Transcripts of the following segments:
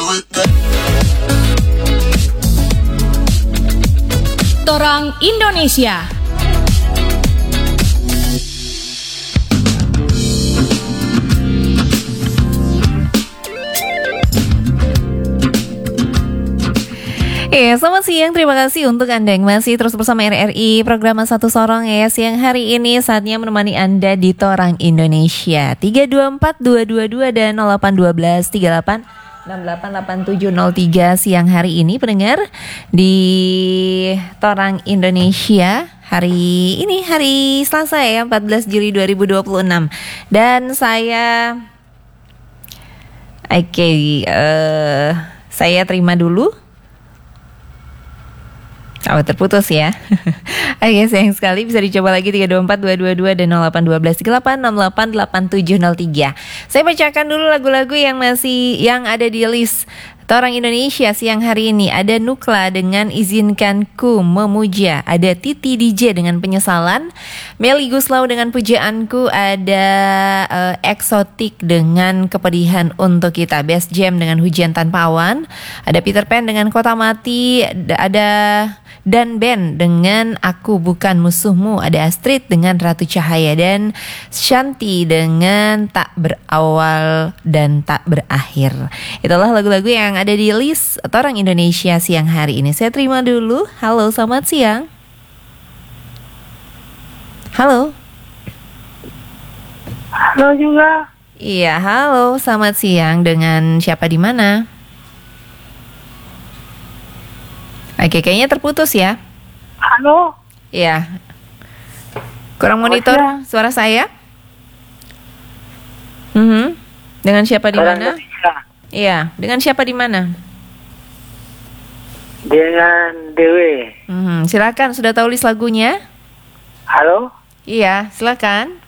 Torang Indonesia. Selamat siang, terima kasih untuk Anda yang masih terus bersama RRI program Satu Sorong ya. Siang hari ini saatnya menemani Anda di Torang Indonesia 324-222 dan 0812 38 688703 siang hari ini pendengar di Torang Indonesia. Hari ini hari Selasa ya, 14 Juli 2026. Dan saya saya terima dulu. Oh, terputus ya. Oke, sayang sekali, bisa dicoba lagi 324-222 dan 0812 38 688703. Saya bacakan dulu lagu-lagu yang ada di list Torang Indonesia siang hari ini. Ada Nukla dengan Izinkanku Memuja, ada Titi DJ dengan Penyesalan, Melly Guslau dengan Pujaanku, ada Eksotik dengan Kepedihan Untuk Kita, Best Jam dengan Hujan Tanpa Awan, ada Peter Pan dengan Kota Mati, ada Dan Ben dengan Aku Bukan Musuhmu, ada Astrid dengan Ratu Cahaya, dan Shanti dengan Tak Berawal dan Tak Berakhir. Itulah lagu-lagu yang ada di list Torang Indonesia siang hari ini. Saya terima dulu. Halo, selamat siang. Halo. Halo juga. Iya, halo, selamat siang. Dengan siapa di mana? Oke, kayaknya terputus ya. Halo. Iya. Kurang monitor suara saya? Dengan siapa di mana? Iya, dengan siapa di mana? Dengan Dewi. Silakan, sudah tahu list lagunya? Halo. Iya, silakan.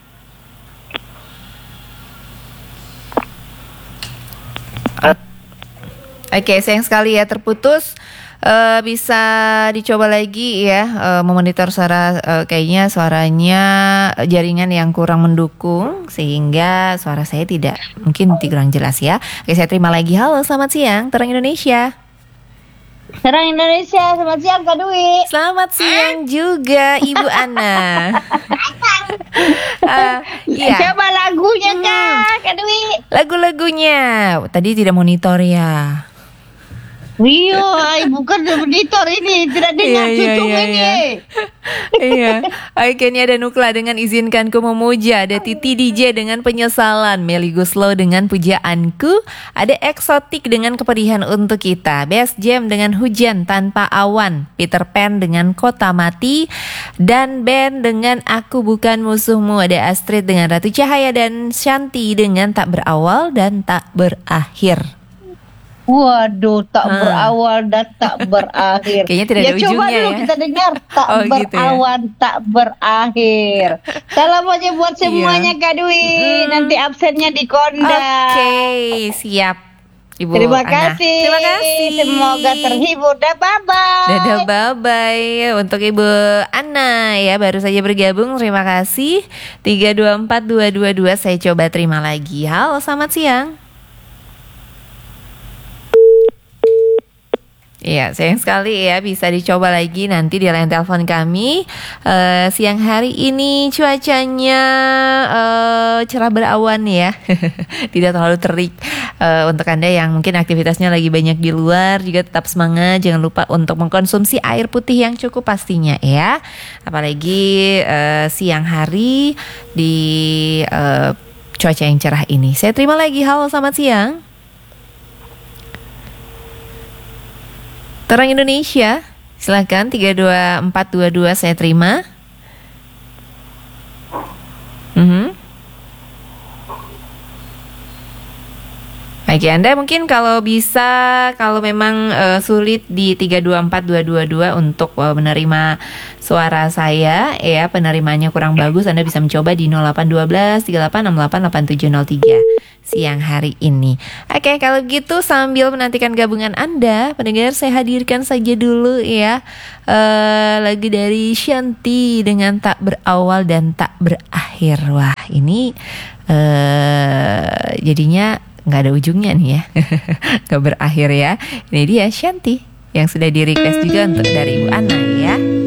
Oke, sayang sekali ya terputus. Bisa dicoba lagi ya, memonitor suara. Kayaknya suaranya jaringan yang kurang mendukung sehingga suara saya mungkin kurang jelas ya. Oke, saya terima lagi. Halo, selamat siang Torang Indonesia. Torang Indonesia, selamat siang Kak Dwi. Selamat siang juga Ibu Ana. Iya. Coba lagunya Kak Dwi. Lagu-lagunya tadi tidak monitor ya. Iya, bukan monitor ini, tidak dengar cucung ini. Iya. Oke, ini ada Nukla dengan Izinkanku Memuja, ada Titi DJ dengan Penyesalan, Melly Guslau dengan Pujaanku, ada Eksotik dengan Kepedihan Untuk Kita, Best Jam dengan Hujan Tanpa Awan, Peter Pan dengan Kota Mati, dan Ben dengan Aku Bukan Musuhmu, ada Astrid dengan Ratu Cahaya, dan Shanti dengan Tak Berawal dan Tak Berakhir. Waduh, tak berawal dan tak berakhir. Kayaknya tidak ada ujungnya coba dulu kita dengar tak berawal, gitu ya? Tak berakhir. Salam aja buat semuanya Kak Dwi. Nanti absennya di Konda. Oke, siap Ibu Terima Ana. kasih. Terima kasih. Semoga terhibur. Bye-bye. Dadah, bye-bye. Untuk Ibu Ana ya, baru saja bergabung. Terima kasih. 324-222 saya coba terima lagi. Halo, selamat siang. Iya, sayang sekali ya, bisa dicoba lagi nanti di line telepon kami. Siang hari ini cuacanya cerah berawan ya. Tidak terlalu terik. Untuk Anda yang mungkin aktivitasnya lagi banyak di luar, juga tetap semangat. Jangan lupa untuk mengkonsumsi air putih yang cukup pastinya ya. Apalagi siang hari di cuaca yang cerah ini. Saya terima lagi. Halo, selamat siang. Torang Indonesia, silakan 32422 saya terima. Oke, Anda mungkin kalau bisa, kalau memang sulit di 324222 untuk menerima suara saya ya, penerimanya kurang bagus, Anda bisa mencoba di 0812 38688703 siang hari ini. Oke, kalau gitu sambil menantikan gabungan Anda, pendengar, saya hadirkan saja dulu ya lagu dari Shanti dengan Tak Berawal dan Tak Berakhir. Wah, ini jadinya nggak ada ujungnya nih ya. Nggak berakhir ya. Ini dia Shanti yang sudah di request juga untuk dari Ibu Ana ya.